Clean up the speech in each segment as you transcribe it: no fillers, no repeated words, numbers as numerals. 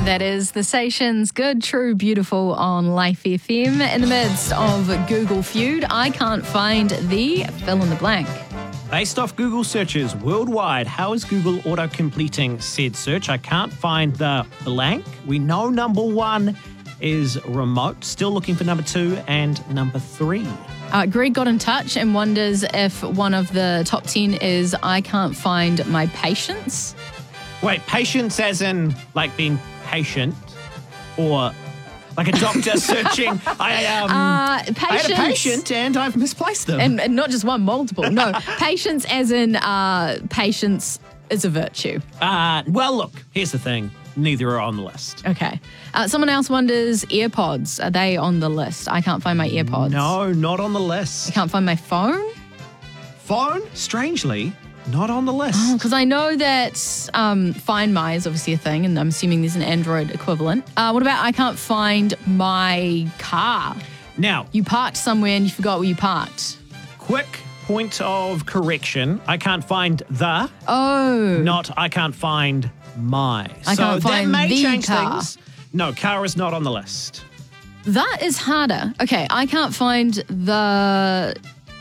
That is the station's Good, True, Beautiful on Life FM. In the midst of Google feud, I can't find the fill in the blank. Based off Google searches worldwide, how is Google auto-completing said search? I can't find the blank. We know number one is remote. Still looking for number two and number three. Greg got in touch and wonders if one of the top 10 is I can't find my patience. Wait, patience as in like being patient, or like a doctor searching? I had a patient and I've misplaced them. And not just one, multiple. No, patience as in patience is a virtue. Well, look, here's the thing. Neither are on the list. Okay. Someone else wonders AirPods. Are they on the list? I can't find my AirPods. No, not on the list. I can't find my phone. Phone, strangely, not on the list. Because I know that Find My is obviously a thing, and I'm assuming there's an Android equivalent. What about I can't find my car? Now, You parked somewhere and you forgot where you parked. quick point of correction. I can't find the, Oh. not I can't find my. I can't find that may the change car. things. No, car is not on the list. That is harder. Okay, I can't find the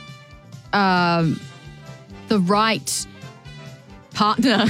right partner.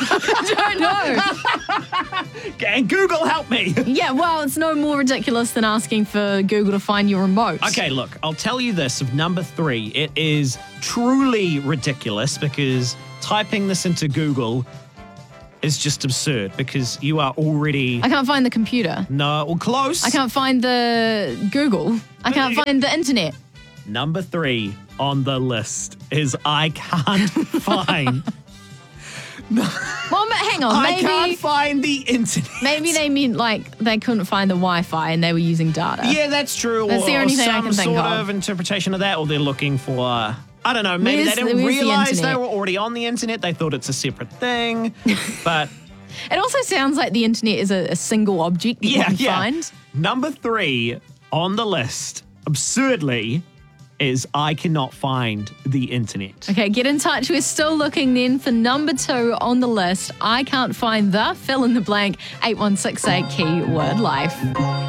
I don't know. And Google, help me. Yeah, well, it's no more ridiculous than asking for Google to find your remote. Okay, look, I'll tell you this of number three. It is truly ridiculous because typing this into Google is just absurd because you are already... I can't find the computer. No, well, close. I can't find the Google. I can't find the internet. Number three on the list is I can't find... Well, hang on. I can't find the internet. Maybe they meant like they couldn't find the Wi-Fi and they were using data. Yeah, that's true. That's the only thing I some can think sort of. of interpretation of that, or they're looking for... I don't know, maybe they didn't where's the realize they internet? were already on the internet. They thought it's a separate thing. But It also sounds like the internet is a single object that you can find. Number three on the list, absurdly, is I cannot find the internet. Okay, get in touch. We're still looking then for number two on the list. I can't find the fill in the blank 8168 keyword life.